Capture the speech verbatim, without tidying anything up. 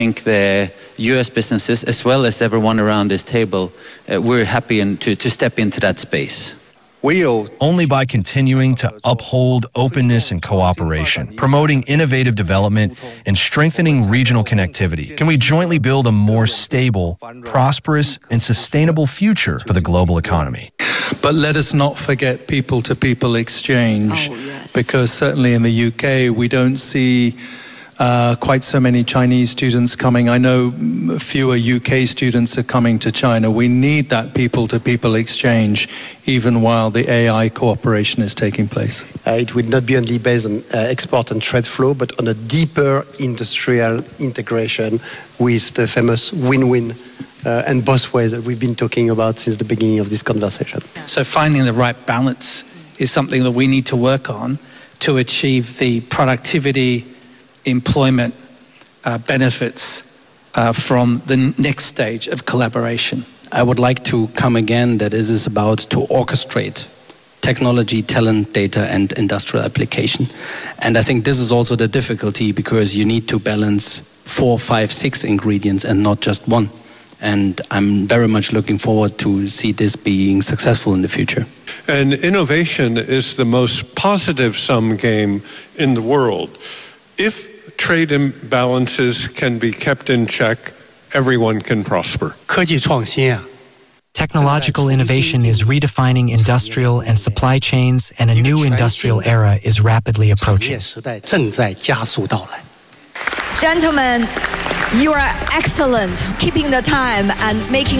I think the U S businesses, as well as everyone around this table, uh, we're happy in, to, to step into that space. Only by continuing to uphold openness and cooperation, promoting innovative development, and strengthening regional connectivity, can we jointly build a more stable, prosperous, and sustainable future for the global economy. But let us not forget people-to-people exchange, oh, yes. because certainly in the U K we don't see Uh, quite so many Chinese students coming. I know fewer U K students are coming to China. We need that people-to-people exchange even while the A I cooperation is taking place. Uh, it will not be only based on uh, export and trade flow, but on a deeper industrial integration with the famous win-win uh, and both ways that we've been talking about since the beginning of this conversation. So finding the right balance is something that we need to work on to achieve the productivity, employment uh, benefits uh, from the next stage of collaboration. I would like to come again that it is about to orchestrate technology, talent, data, and industrial application. And I think this is also the difficulty, because you need to balance four, five, six ingredients and not just one. And I'm very much looking forward to see this being successful in the future. And innovation is the most positive sum game in the world. If trade imbalances can be kept in check, everyone can prosper. Technological innovation is redefining industrial and supply chains, and a new industrial era is rapidly approaching. Gentlemen, you are excellent, keeping the time and making